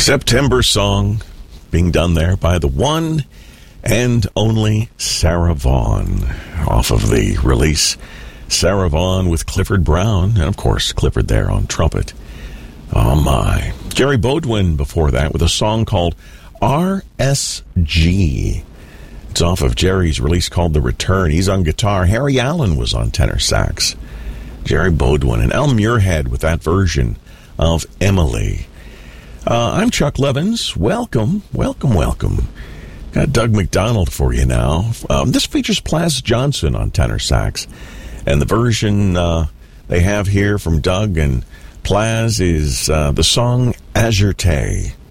September song being done there by the one and only Sarah Vaughan off of the release Sarah Vaughan with Clifford Brown, and of course Clifford there on trumpet. Oh my. Jerry Bodwin before that with a song called RSG. It's off of Jerry's release called The Return. He's on guitar. Harry Allen was on tenor sax. Jerry Bodwin and Al Muirhead with that version of Emily. I'm Chuck Levins. Welcome. Got Doug McDonald for you now. This features Plas Johnson on tenor sax. And the version they have here from Doug and Plas is the song Azurte.